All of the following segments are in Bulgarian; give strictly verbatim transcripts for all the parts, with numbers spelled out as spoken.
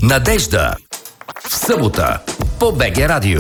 Надежда в събота по БГ Радио.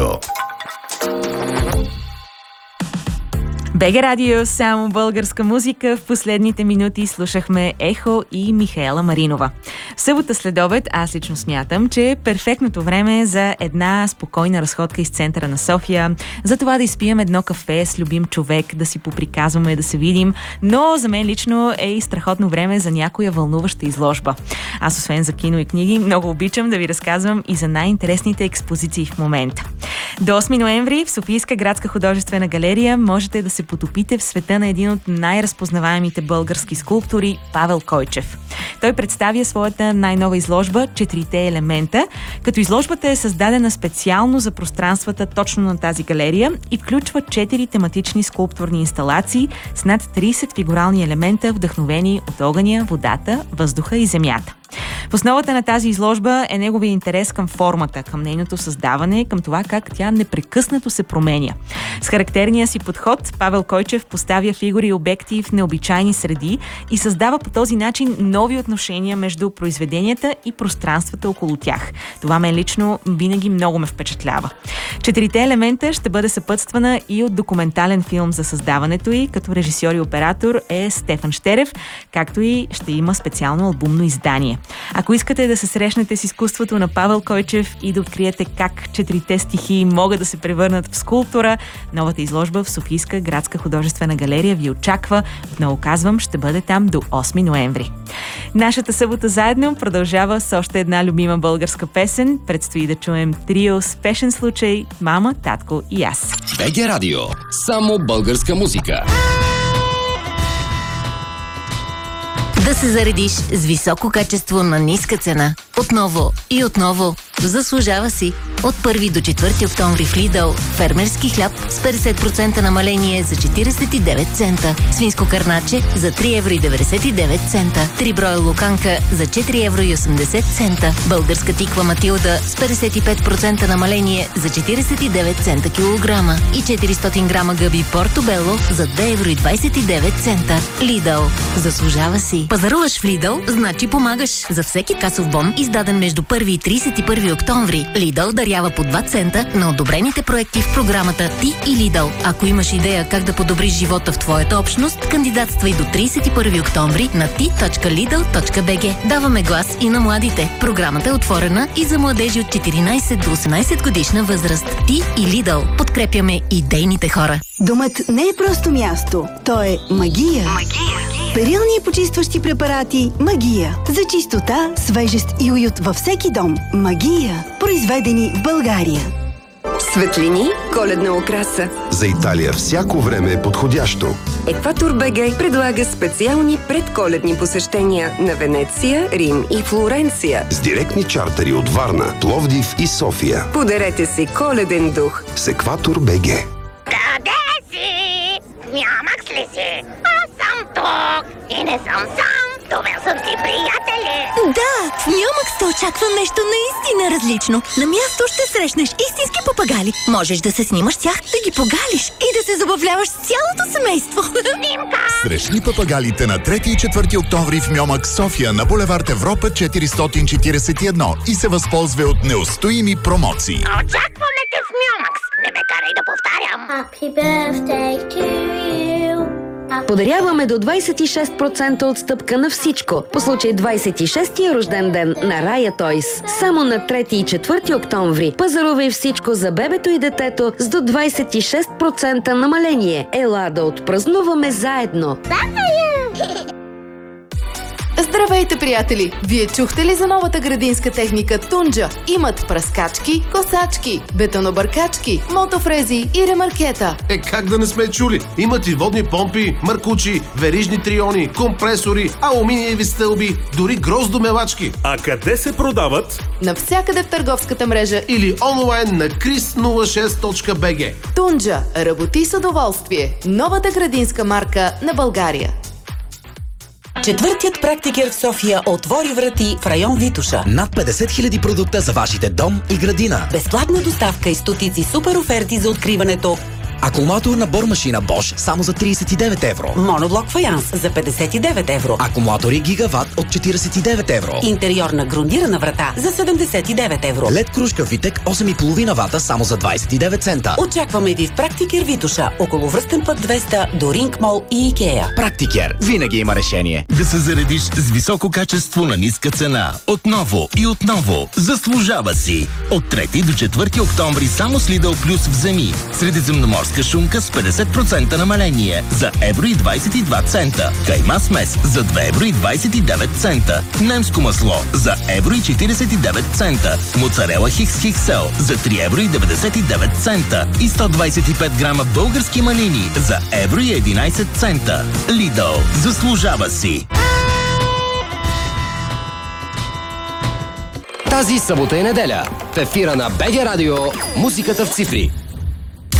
БГ Радио, само българска музика. В последните минути слушахме Ехо и Михаела Маринова. В събота следобед аз лично смятам, че е перфектното време за една спокойна разходка из центъра на София, за това да изпием едно кафе с любим човек, да си поприказваме, да се видим, но за мен лично е и страхотно време за някоя вълнуваща изложба. Аз освен за кино и книги, много обичам да ви разказвам и за най-интересните експозиции в момента. До осми ноември в Софийска градска художествена галерия можете да се потопите в света на един от най-разпознаваемите български скулптори Павел Койчев. Той представя своята най-нова изложба «Четирите елемента», като изложбата е създадена специално за пространствата точно на тази галерия и включва четири тематични скулптурни инсталации с над трийсет фигурални елемента, вдъхновени от огъня, водата, въздуха и земята. В основата на тази изложба е неговия интерес към формата, към нейното създаване, към това как тя непрекъснато се променя. С характерния си подход Павел Койчев поставя фигури и обекти в необичайни среди и създава по този начин нови отношения между произведенията и пространствата около тях. Това мен лично винаги много ме впечатлява. Четирите елемента ще бъде съпътствана и от документален филм за създаването й, като режисьор и оператор е Стефан Щерев, както и ще има специално албумно издание. Ако искате да се срещнете с изкуството на Павел Койчев и да откриете как четирите стихии могат да се превърнат в скулптура, новата изложба в Софийска градска художествена галерия ви очаква. Отново казвам, ще бъде там до осми ноември. Нашата събота заедно продължава с още една любима българска песен. Предстои да чуем трио «Спешен случай», мама, татко и аз. БГ Радио. Само българска музика. Да се заредиш с високо качество на ниска цена. Отново и отново. Заслужава си. От първи до четвърти октомври в Lidl фермерски хляб с петдесет процента намаление за четирийсет и девет цента. Свинско кърначе за три евро и деветдесет и девет цента. Три броя луканка за четири евро и осемдесет цента. Българска тиква Матилда с петдесет и пет процента намаление за четирийсет и девет цента килограма. И четиристотин грама гъби Портобело за две евро и двадесет и девет цента. Lidl. Заслужава си. Пазаруваш в Lidl, значи помагаш. За всеки касов бон, издаден между първи и тридесет и първи октомври, Lidl дарява по два цента на одобрените проекти в програмата Ти и Lidl. Ако имаш идея как да подобриш живота в твоята общност, кандидатствай до тридесет и първи октомври на ти точка лидъл точка би джи. Даваме глас и на младите. Програмата е отворена и за младежи от четиринадесет до осемнадесет годишна възраст. Ти и Lidl. Подкрепяме идейните хора. Домът не е просто място. То е магия. Магия. Перилни и почистващи препарати Магия. За чистота, свежест и уют във всеки дом. Магия. Произведени в България. Светлини, коледна украса. За Италия всяко време е подходящо. Екватор БГ предлага специални предколедни посещения на Венеция, Рим и Флоренция. С директни чартери от Варна, Пловдив и София. Подарете си коледен дух. С Екватор БГ. Къде си? Нямак ли си? Аз съм тук и не съм сам. Довел съм си приятели. Да, в Нямъкс те очаква нещо наистина различно. На място ще срещнеш истински папагали. Можеш да се снимаш с тях, да ги погалиш и да се забавляваш с цялото семейство. Снимка! Срещни папагалите на трети и четвърти октомври в Нямъкс София на булевард Европа четиристотин четиридесет и едно и се възползва от неустоими промоции. Очакваме те в Нямъкс. Не ме карай да повтарям. Happy birthday to you. Подаряваме до двадесет и шест процента отстъпка на всичко по случай двадесет и шестия рожден ден на Рая Тойс. Само на трети и четвърти октомври пазарувай всичко за бебето и детето с до двадесет и шест процента намаление. Ела да отпразнуваме заедно! Здравейте, приятели! Вие чухте ли за новата градинска техника Тунджа? Имат пръскачки, косачки, бетонобъркачки, мотофрези и ремаркета. Е, как да не сме чули? Имат и водни помпи, маркучи, верижни триони, компресори, алуминиеви стълби, дори гроздомелачки. А къде се продават? Навсякъде в търговската мрежа или онлайн на крис нула шест точка би джи. Тунджа. Работи с удоволствие. Новата градинска марка на България. Четвъртият практикер в София отвори врати в район Витоша. Над петдесет хиляди продукта за вашите дом и градина. Безплатна доставка и стотици супер оферти за откриването Акумулатор на бормашина Bosch само за тридесет и девет евро. Моноблок фаянс за петдесет и девет евро. Акумулатори Гигават от четиридесет и девет евро. Интериорна грундирана врата за седемдесет и девет евро. Лед кружка Витек осем и половина вата само за двадесет и девет цента. Очакваме ви в Практикер Витоша, около Връстен път двеста до Ринг Мол и Икеа. Практикер винаги има решение. Да се заредиш с високо качество на ниска цена. Отново и отново. Заслужава си. От трети до четвърти октомври само с Lidl Plus вземи. Средиземноморска шунка с петдесет процента намаление за евро и двадесет и два цента. Кайма смес за две евро и двадесет и девет цента. Немско масло за евро и четиридесет и девет цента. Моцарела Хикс Хиксел за три евро и деветдесет и девет цента. И сто двадесет и пет грама български малини за евро и единадесет цента. Lidl. Заслужава си. Тази събота и неделя в ефира на БГ Радио музиката в цифри.